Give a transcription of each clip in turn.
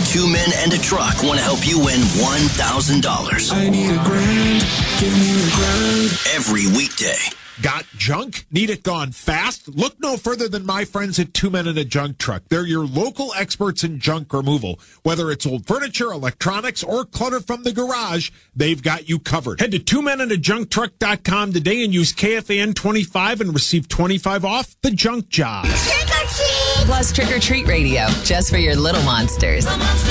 Two Men and a Truck want to help you win $1,000. I need a grand, give me a grand. Every weekday. Got junk? Need it gone fast? Look no further than my friends at Two Men and a Junk Truck. They're your local experts in junk removal. Whether it's old furniture, electronics, or clutter from the garage, they've got you covered. Head to twomenandajuncktruck.com today and use KFAN25 and receive 25 off the junk job. Trick or treat! Plus Trick or Treat Radio, just for your little monsters.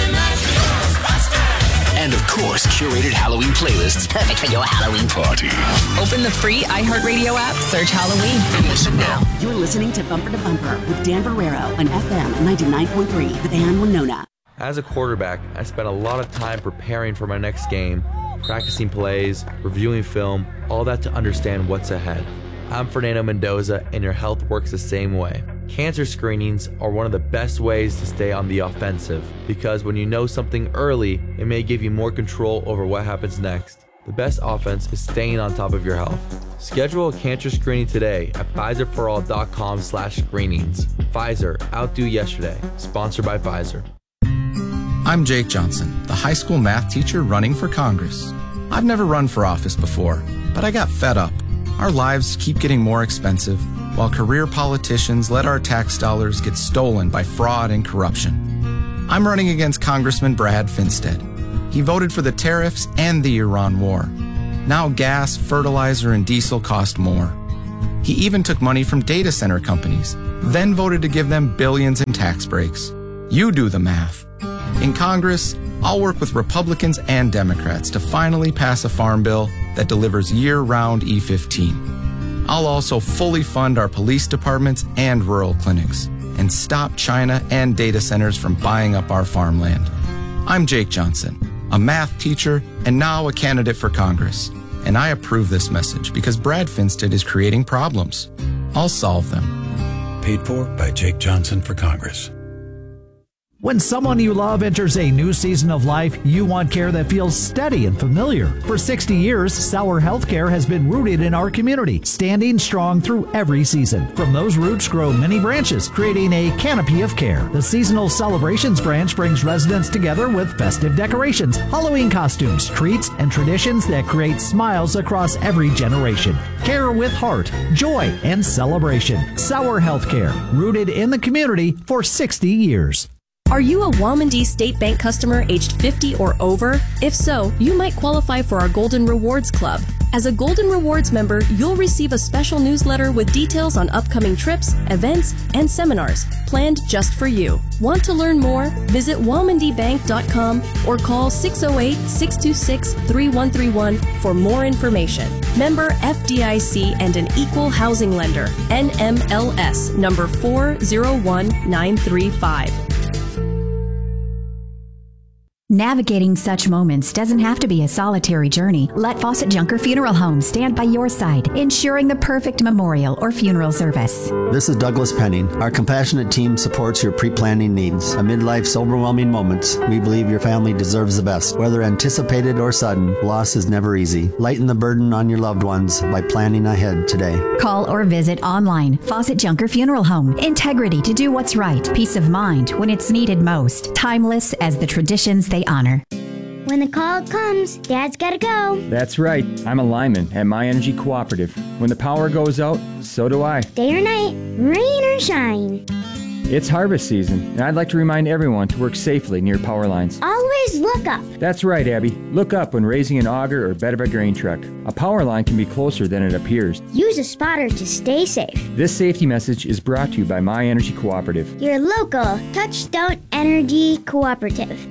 And, of course, curated Halloween playlists perfect for your Halloween party. Open the free iHeartRadio app, search Halloween, and listen now. You're listening to Bumper to Bumper with Dan Barrero on FM 99.3, The Van Winona. As a quarterback, I spent a lot of time preparing for my next game, practicing plays, reviewing film, all that to understand what's ahead. I'm Fernando Mendoza, and your health works the same way. Cancer screenings are one of the best ways to stay on the offensive because when you know something early, it may give you more control over what happens next. The best offense is staying on top of your health. Schedule a cancer screening today at PfizerForAll.com/screenings. Pfizer, outdo yesterday. Sponsored by Pfizer. I'm Jake Johnson, the high school math teacher running for Congress. I've never run for office before, but I got fed up. Our lives keep getting more expensive, while career politicians let our tax dollars get stolen by fraud and corruption. I'm running against Congressman Brad Finstead. He voted for the tariffs and the Iran war. Now gas, fertilizer, and diesel cost more. He even took money from data center companies, then voted to give them billions in tax breaks. You do the math. In Congress, I'll work with Republicans and Democrats to finally pass a farm bill that delivers year-round E15. I'll also fully fund our police departments and rural clinics and stop China and data centers from buying up our farmland. I'm Jake Johnson, a math teacher and now a candidate for Congress. And I approve this message because Brad Finstead is creating problems. I'll solve them. Paid for by Jake Johnson for Congress. When someone you love enters a new season of life, you want care that feels steady and familiar. For 60 years, Sauer Healthcare has been rooted in our community, standing strong through every season. From those roots grow many branches, creating a canopy of care. The Seasonal Celebrations branch brings residents together with festive decorations, Halloween costumes, treats, and traditions that create smiles across every generation. Care with heart, joy, and celebration. Sauer Healthcare, rooted in the community for 60 years. Are you a Walmondee State Bank customer aged 50 or over? If so, you might qualify for our Golden Rewards Club. As a Golden Rewards member, you'll receive a special newsletter with details on upcoming trips, events, and seminars planned just for you. Want to learn more? Visit WalmondeeBank.com or call 608-626-3131 for more information. Member FDIC and an equal housing lender. NMLS number 401935. Navigating such moments doesn't have to be a solitary journey. Let Fawcett Junker Funeral Home stand by your side, ensuring the perfect memorial or funeral service. This is Douglas Penning. Our compassionate team supports your pre-planning needs. Amid life's overwhelming moments, we believe your family deserves the best. Whether anticipated or sudden, loss is never easy. Lighten the burden on your loved ones by planning ahead today. Call or visit online. Fawcett Junker Funeral Home. Integrity to do what's right. Peace of mind when it's needed most. Timeless as the traditions they honor. When the call comes, Dad's gotta go. That's right. I'm a lineman at My Energy Cooperative. When the power goes out, so do I. Day or night, rain or shine. It's harvest season, and I'd like to remind everyone to work safely near power lines. Always look up. That's right, Abby. Look up when raising an auger or bed of a grain truck. A power line can be closer than it appears. Use a spotter to stay safe. This safety message is brought to you by My Energy Cooperative. Your local Touchstone Energy Cooperative.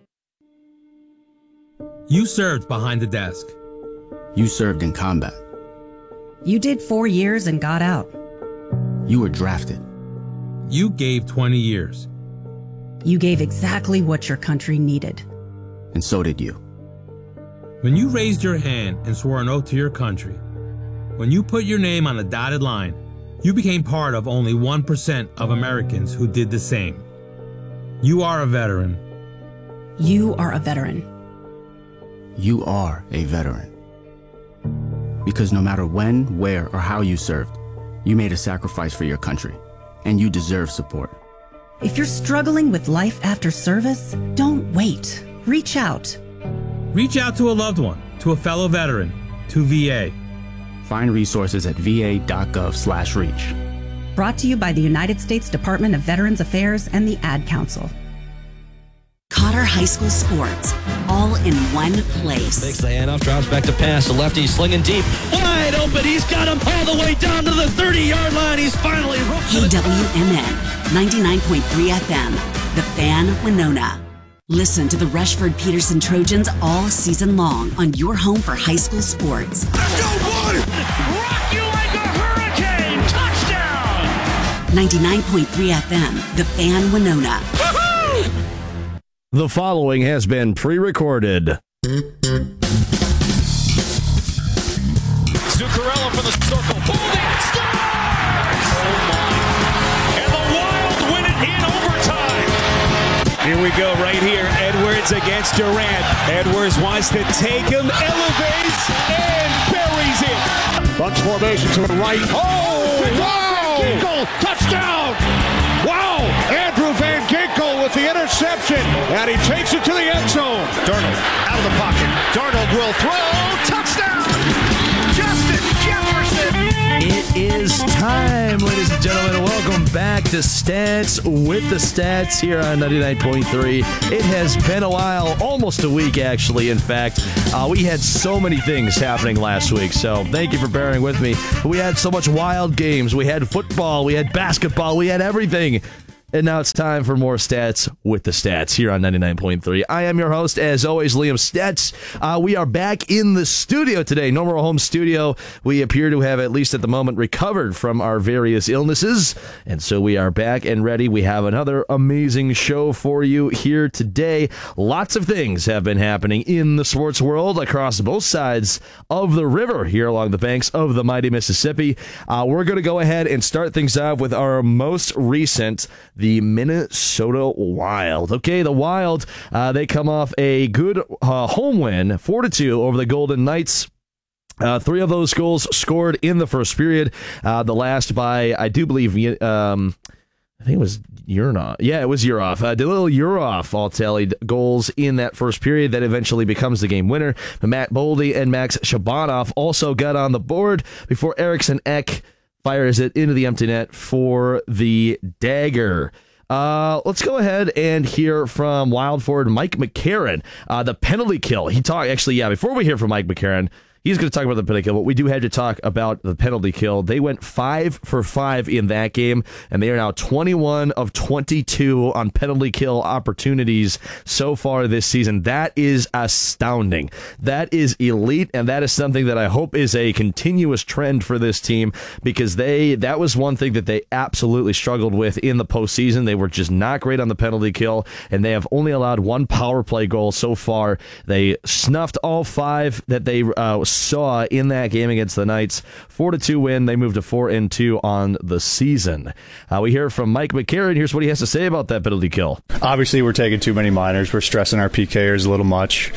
You served behind the desk. You served in combat. You did 4 years and got out. You were drafted. You gave 20 years. You gave exactly what your country needed. And so did you. When you raised your hand and swore an oath to your country, when you put your name on a dotted line, you became part of only 1% of Americans who did the same. You are a veteran. You are a veteran. You are a veteran. Because no matter when, where, or how you served, you made a sacrifice for your country, and you deserve support. If you're struggling with life after service, don't wait. Reach out. Reach out to a loved one, to a fellow veteran, to VA. Find resources at va.gov/reach. Brought to you by the United States Department of Veterans Affairs and the Ad Council. Cotter High School sports, all in one place. Takes the handoff, drops back to pass. The lefty slinging deep, wide open. He's got him all the way down to the 30-yard line. He's finally roped. KWMN 99.3 FM, The Fan, Winona. Listen to the Rushford Peterson Trojans all season long on your home for high school sports. Let's go, boy! Rock you like a hurricane! Touchdown! 99.3 FM, The Fan, Winona. Woo-hoo! The following has been pre-recorded. Zuccarello from the circle. Holding scores! Oh my. And the Wild win it in overtime. Here we go right here. Edwards against Durant. Edwards wants to take him, elevates, and buries it. Bucks formation to the right. Oh, wow! Ginkel, touchdown! Wow! Andrew Van Ginkel with the interception, and he takes it to the end zone. Darnold out of the pocket. Darnold will throw. Touchdown! Justin Jefferson! It is time, ladies and gentlemen. Welcome back to Stats with the Stats here on 99.3. It has been a while, almost a week actually, in fact. We had so many things happening last week, so thank you for bearing with me. We had so much wild games. We had football, we had basketball, we had everything. And now it's time for more Stats with the Stats here on 99.3. I am your host, as always, Liam Stats. We are back in the studio today, No More Home Studio. We appear to have, at least at the moment, recovered from our various illnesses. And so we are back and ready. We have another amazing show for you here today. Lots of things have been happening in the sports world across both sides of the river here along the banks of the mighty Mississippi. We're going to go ahead and start things off with our most recent, the Minnesota Wild. Okay, the Wild, they come off a good home win, 4-2 over the Golden Knights. 3 of those goals scored in the first period. The last by, I do believe, I think it was Yurov. Yeah, it was Yurov. Dalil Yurov all tallied goals in that first period that eventually becomes the game winner. Matt Boldy and Max Shabanov also got on the board before Eriksson Ek fires it into the empty net for the dagger. Let's go ahead and hear from Wild forward Mike McCarron. The penalty kill. Before we hear from Mike McCarron, he's going to talk about the penalty kill, but we do have to talk about the penalty kill. They went 5 for 5 in that game, and they are now 21 of 22 on penalty kill opportunities so far this season. That is astounding. That is elite, and that is something that I hope is a continuous trend for this team, because that was one thing that they absolutely struggled with in the postseason. They were just not great on the penalty kill, and they have only allowed 1 power play goal so far. They snuffed all 5 that they saw in that game against the Knights. 4-2 win. They moved to 4-2 on the season. We hear from Mike McCarron. Here's what he has to say about that penalty kill. Obviously, we're taking too many minors. We're stressing our PKers a little much.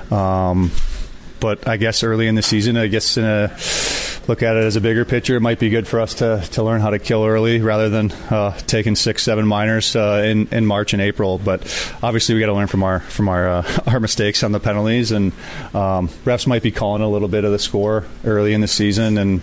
But I guess early in the season, look at it as a bigger picture, it might be good for us to learn how to kill early rather than taking 6-7 minors in March and April. But obviously, we got to learn from our mistakes on the penalties, and refs might be calling a little bit of the score early in the season. And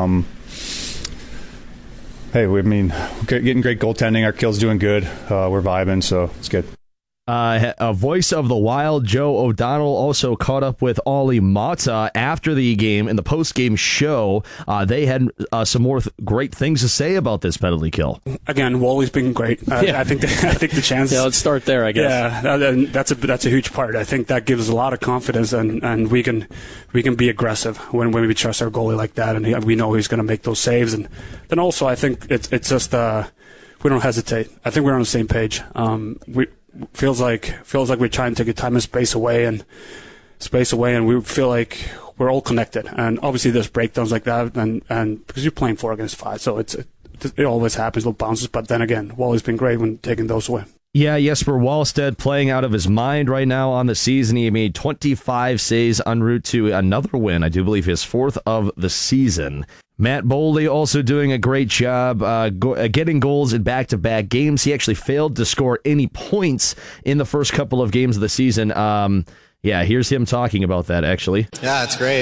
getting great goaltending. Our kill's doing good. We're vibing, so it's good. A voice of the Wild, Joe O'Donnell, also caught up with Ollie Mata after the game in the post-game show. They had some more great things to say about this penalty kill. Again, Wally's been great. I think the chance. Yeah, let's start there, I guess. Yeah, that's a huge part. I think that gives us a lot of confidence, and we can be aggressive when we trust our goalie like that, and we know he's going to make those saves. And then also, I think it's just we don't hesitate. I think we're on the same page. Feels like we're trying to take time and space away, and we feel like we're all connected. And obviously there's breakdowns like that, and because you're playing 4 against 5, so it always happens, little bounces. But then again, Wally's been great when taking those away. Yeah, Jesper Wallstedt playing out of his mind right now on the season. He made 25 saves en route to another win, I do believe his 4th of the season. Matt Boldy also doing a great job getting goals in back-to-back games. He actually failed to score any points in the first couple of games of the season. Here's him talking about that, actually. Yeah, it's great.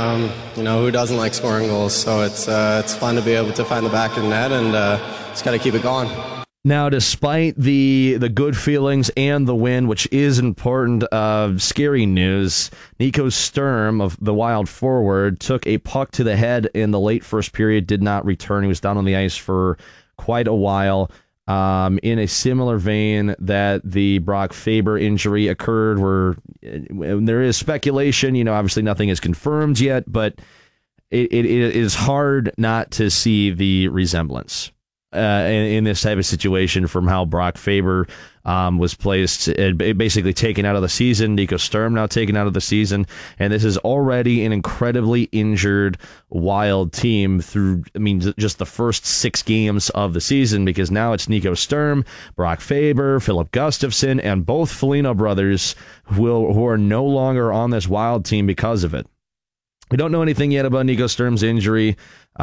Who doesn't like scoring goals? So it's fun to be able to find the back of the net, and just got to keep it going. Now, despite the good feelings and the win, which is important, scary news, Nico Sturm of the Wild forward took a puck to the head in the late first period, did not return. He was down on the ice for quite a while. In a similar vein that the Brock Faber injury occurred, where there is speculation, obviously nothing is confirmed yet, but it is hard not to see the resemblance in this type of situation from how Brock Faber was placed, basically taken out of the season. Nico Sturm now taken out of the season, and this is already an incredibly injured Wild team through, just the first 6 games of the season, because now it's Nico Sturm, Brock Faber, Philip Gustafsson, and both Foligno brothers who are no longer on this Wild team because of it. We don't know anything yet about Nico Sturm's injury.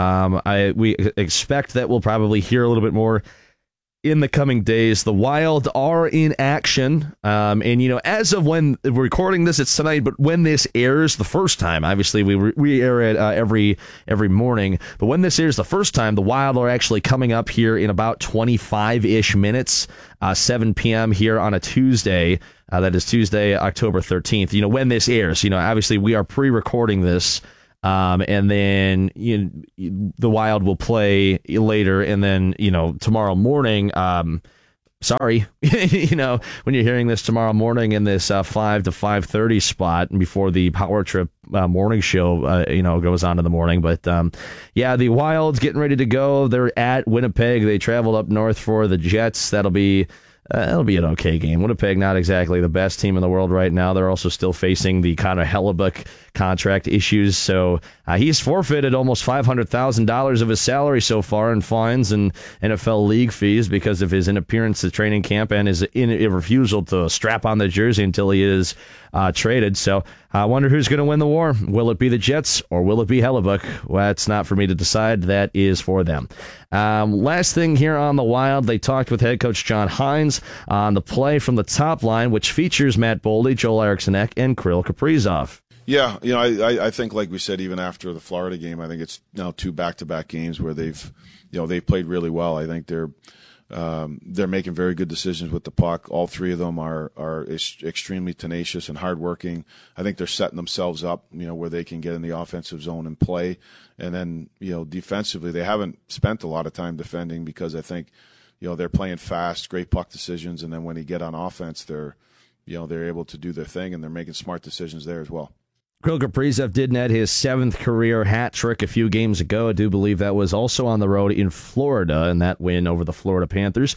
We expect that we'll probably hear a little bit more in the coming days. The Wild are in action, and as of when we're recording this, it's tonight. But when this airs the first time, obviously we air it every morning. But when this airs the first time, the Wild are actually coming up here in about 25-ish minutes, 7 p.m. here on a Tuesday. That is Tuesday, October 13th. When this airs, obviously we are pre-recording this. And then the Wild will play later, and then tomorrow morning. Sorry, when you're hearing this tomorrow morning in this 5 to 5:30 spot, and before the Power Trip morning show, goes on in the morning. But the Wild's getting ready to go. They're at Winnipeg. They traveled up north for the Jets. That'll be an okay game. Winnipeg, not exactly the best team in the world right now. They're also still facing the Connor Hellebuyck contract issues. So he's forfeited almost $500,000 of his salary so far in fines and NFL league fees because of his inappearance at training camp and his refusal to strap on the jersey until he is traded. So I wonder who's going to win the war. Will it be the Jets or will it be Hellebuyck? Well, that's not for me to decide. That is for them. Last thing here on the Wild, they talked with head coach John Hynes on the play from the top line, which features Matt Boldy, Joel Eriksson-Ek, and Kirill Kaprizov. Yeah, I think, like we said, even after the Florida game, I think it's now 2 back-to-back games where they've played really well. I think they're making very good decisions with the puck. All 3 of them are extremely tenacious and hardworking. I think they're setting themselves up, where they can get in the offensive zone and play. And then, defensively, they haven't spent a lot of time defending because I think, they're playing fast, great puck decisions, and then when they get on offense, they're able to do their thing and they're making smart decisions there as well. Kirill Kaprizov did net his 7th career hat trick a few games ago. I do believe that was also on the road in Florida in that win over the Florida Panthers.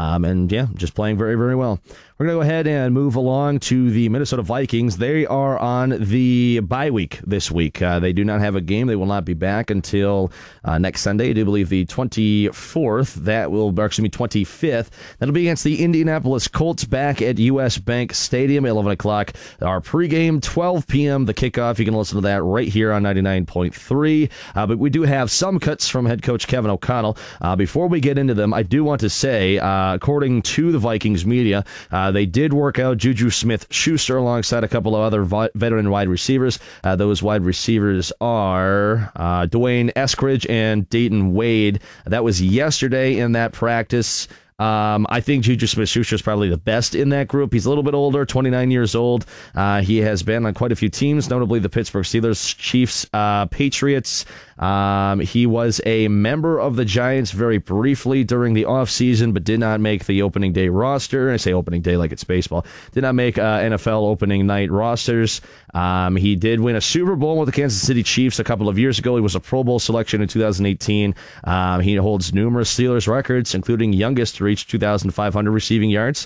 Just playing very, very well. We're going to go ahead and move along to the Minnesota Vikings. They are on the bye week this week. They do not have a game. They will not be back until next Sunday. I do believe the 24th. 25th. That'll be against the Indianapolis Colts back at U.S. Bank Stadium, 11 o'clock. Our pregame, 12 p.m., the kickoff. You can listen to that right here on 99.3. But we do have some cuts from head coach Kevin O'Connell. Before we get into them, I do want to say, according to the Vikings media, they did work out Juju Smith-Schuster alongside a couple of other veteran wide receivers. Those wide receivers are Dwayne Eskridge and Dayton Wade. That was yesterday in that practice. I think Juju Smith-Schuster is probably the best in that group. He's a little bit older, 29 years old. He has been on quite a few teams, notably the Pittsburgh Steelers, Chiefs, Patriots. He was a member of the Giants very briefly during the offseason, but did not make the opening day roster. I say opening day like it's baseball. Did not make NFL opening night rosters. He did win a Super Bowl with the Kansas City Chiefs a couple of years ago. He was a Pro Bowl selection in 2018. He holds numerous Steelers records, including youngest to reach 2,500 receiving yards.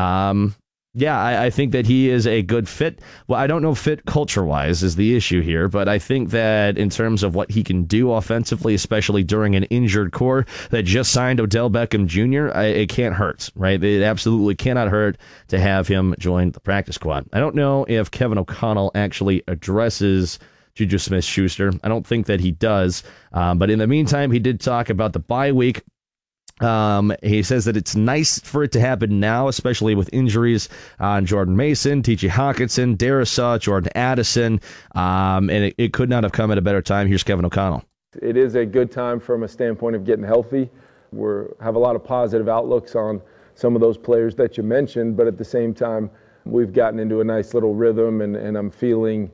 I think that he is a good fit. Well, I don't know fit culture-wise is the issue here, but I think that in terms of what he can do offensively, especially during an injured core that just signed Odell Beckham Jr., it can't hurt, right? It absolutely cannot hurt to have him join the practice squad. I don't know if Kevin O'Connell actually addresses Juju Smith-Schuster. I don't think that he does. But in the meantime, he did talk about the bye week. He says that it's nice for it to happen now, especially with injuries on Jordan Mason, T.J. Hawkinson, Darrisaw, Jordan Addison, and it could not have come at a better time. Here's Kevin O'Connell. It is a good time from a standpoint of getting healthy. We have a lot of positive outlooks on some of those players that you mentioned, but at the same time, we've gotten into a nice little rhythm, and I'm feeling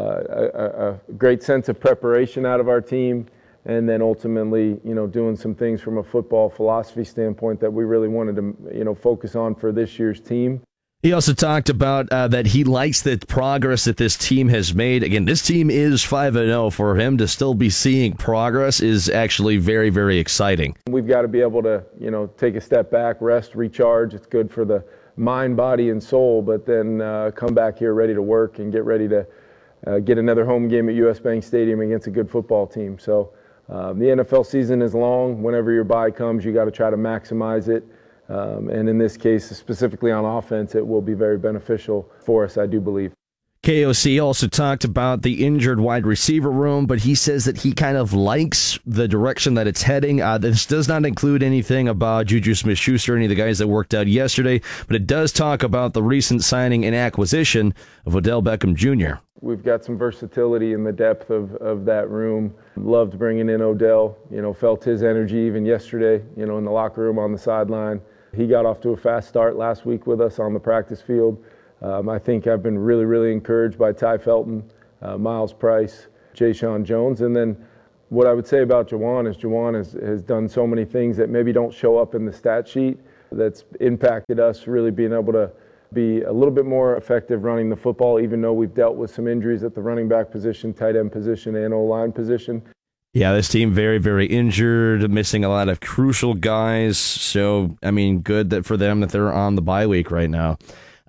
a great sense of preparation out of our team. And then ultimately, doing some things from a football philosophy standpoint that we really wanted to, focus on for this year's team. He also talked about that he likes the progress that this team has made. Again, this team is 5-0. For him to still be seeing progress is actually very, very exciting. We've got to be able to, take a step back, rest, recharge. It's good for the mind, body, and soul, but then come back here ready to work and get ready to get another home game at US Bank Stadium against a good football team. So the NFL season is long. Whenever your bye comes, you got to try to maximize it. And in this case, specifically on offense, it will be very beneficial for us, I do believe. KOC also talked about the injured wide receiver room, but he says that he kind of likes the direction that it's heading. This does not include anything about Juju Smith-Schuster, any of the guys that worked out yesterday, but it does talk about the recent signing and acquisition of Odell Beckham Jr. We've got some versatility in the depth of that room. Loved bringing in Odell, felt his energy even yesterday, in the locker room on the sideline. He got off to a fast start last week with us on the practice field. I think I've been really, really encouraged by Ty Felton, Miles Price, Jay-Sean Jones. And then what I would say about Juwan is Juwan has done so many things that maybe don't show up in the stat sheet that's impacted us really being able to be a little bit more effective running the football, even though we've dealt with some injuries at the running back position, tight end position, and O-line position. Yeah, this team very, very injured, missing a lot of crucial guys. So, good for them that they're on the bye week right now.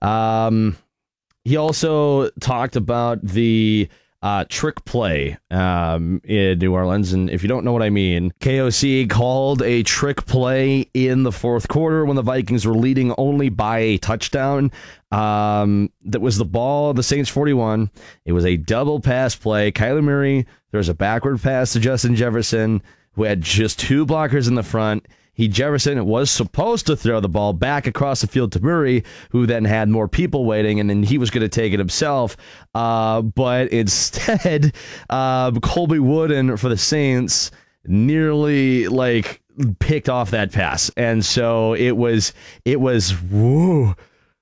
He also talked about the trick play in New Orleans. And if you don't know what I mean, KOC called a trick play in the fourth quarter when the Vikings were leading only by a touchdown. That was the ball, the Saints 41. It was a double pass play. Kyler Murray, there was a backward pass to Justin Jefferson, who had just two blockers in the front. Jefferson was supposed to throw the ball back across the field to Murray, who then had more people waiting, and then he was going to take it himself. But instead, Colby Wooden for the Saints nearly picked off that pass. And so it was woo.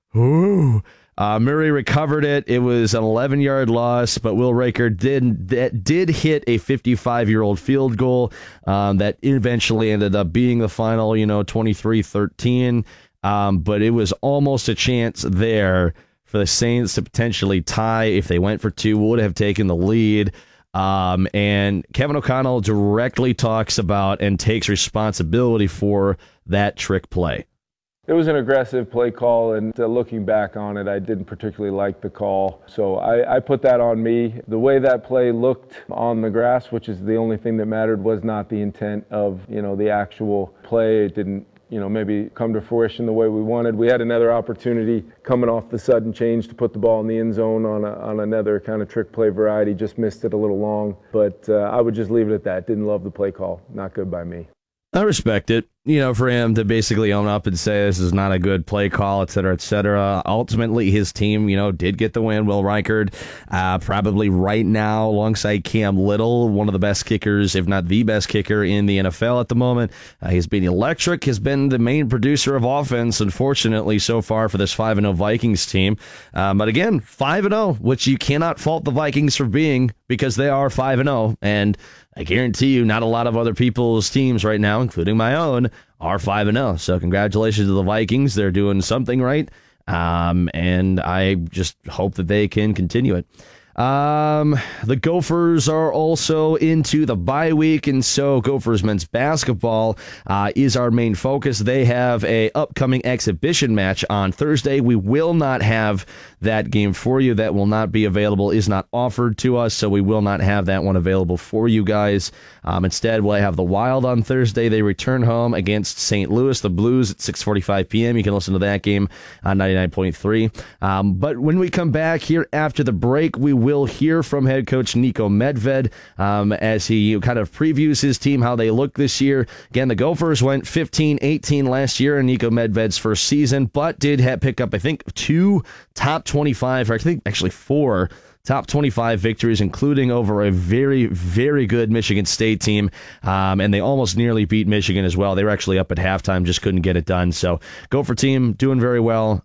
Murray recovered it. It was an 11-yard loss, but Will Riker did hit a 55-year-old field goal that eventually ended up being the final, 23-13. But it was almost a chance there for the Saints to potentially tie. If they went for two, would have taken the lead. And Kevin O'Connell directly talks about and takes responsibility for that trick play. It was an aggressive play call, and looking back on it, I didn't particularly like the call. So I put that on me. The way that play looked on the grass, which is the only thing that mattered, was not the intent of, the actual play. It didn't, maybe come to fruition the way we wanted. We had another opportunity coming off the sudden change to put the ball in the end zone on another kind of trick play variety. Just missed it a little long. But I would just leave it at that. Didn't love the play call. Not good by me. I respect it, for him to basically own up and say this is not a good play call, et cetera, et cetera. Ultimately, his team, did get the win. Will Reichard, probably right now, alongside Cam Little, one of the best kickers, if not the best kicker in the NFL at the moment. He's been electric, has been the main producer of offense, unfortunately, so far for this 5-0 Vikings team. But again, 5-0, which you cannot fault the Vikings for being, because they are 5-0, and I guarantee you not a lot of other people's teams right now, including my own, are 5-0. So congratulations to the Vikings. They're doing something right, and I just hope that they can continue it. The Gophers are also into the bye week, and so Gophers men's basketball is our main focus. They have a upcoming exhibition match on Thursday. We will not have that game for you. That will not be available, is not offered to us, so we will not have that one available for you guys. Instead, we'll have the Wild on Thursday. They return home against St. Louis, the Blues, at 6:45 p.m. You can listen to that game on 99.3. But when we come back here after the break, we will hear from head coach Niko Medved as he kind of previews his team, how they look this year. Again, the Gophers went 15-18 last year in Niko Medved's first season, but did pick up, I think, 2 top 25, or I think actually 4 top 25 victories, including over a very, very good Michigan State team. And they almost nearly beat Michigan as well. They were actually up at halftime, just couldn't get it done. So Gopher team doing very well.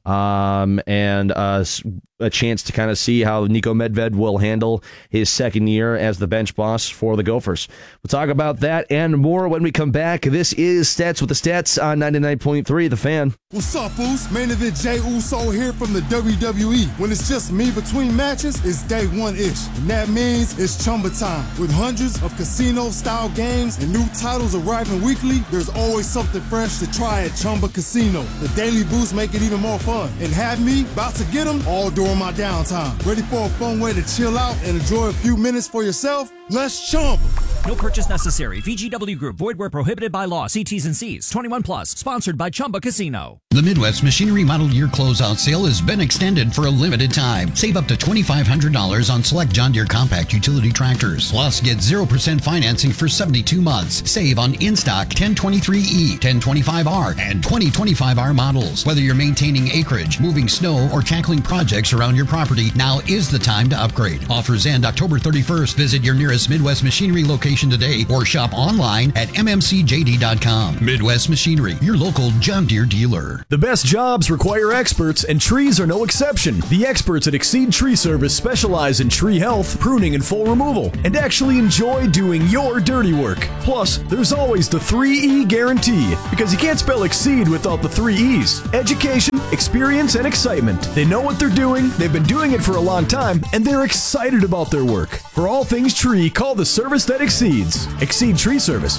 And a chance to kind of see how Niko Medved will handle his second year as the bench boss for the Gophers. We'll talk about that and more when we come back. This is Stats with the Stats on 99.3 The Fan. What's up, Foos? Main event Jey Uso here from the WWE. When it's just me between matches, it's day one-ish. And that means it's Chumba time. With hundreds of casino-style games and new titles arriving weekly, there's always something fresh to try at Chumba Casino. The daily boosts make it even more fun. And have me about to get them all during my downtime. Ready for a fun way to chill out and enjoy a few minutes for yourself? Let's Chumba. No purchase necessary. VGW Group. Void where prohibited by law. See T's and C's. 21 plus. Sponsored by Chumba Casino. The Midwest Machinery Model Year Closeout Sale has been extended for a limited time. Save up to $2,500 on select John Deere compact utility tractors. Plus, get 0% financing for 72 months. Save on in-stock 1023E, 1025R, and 2025R models. Whether you're maintaining acreage, moving snow, or tackling projects around your property, now is the time to upgrade. Offers end October 31st. Visit your nearest Midwest Machinery location today or shop online at mmcjd.com. Midwest Machinery, your local John Deere dealer. The best jobs require experts, and trees are no exception. The experts at Exceed Tree Service specialize in tree health, pruning, and full removal, and actually enjoy doing your dirty work. Plus, there's always the 3E guarantee, because you can't spell Exceed without the 3 E's. Education, experience, and excitement. They know what they're doing, they've been doing it for a long time, and they're excited about their work. For all things tree, call the service that exceeds. Exceed Tree Service,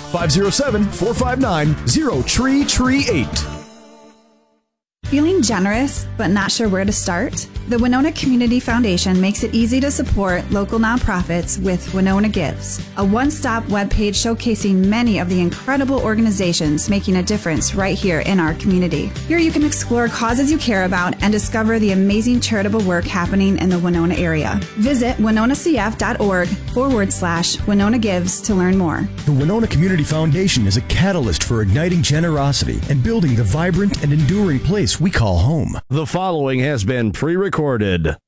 507-459-0TREE38. Feeling generous but not sure where to start? The Winona Community Foundation makes it easy to support local nonprofits with Winona Gives, a one-stop webpage showcasing many of the incredible organizations making a difference right here in our community. Here you can explore causes you care about and discover the amazing charitable work happening in the Winona area. Visit winonacf.org/Winona Gives to learn more. The Winona Community Foundation is a catalyst for igniting generosity and building the vibrant and enduring place we call home. The following has been pre-recorded.